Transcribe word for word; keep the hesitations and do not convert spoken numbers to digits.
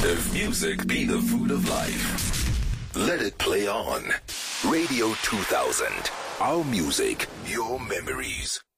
If music be the food of life, let it play on. Radio two thousand. Our music, your memories.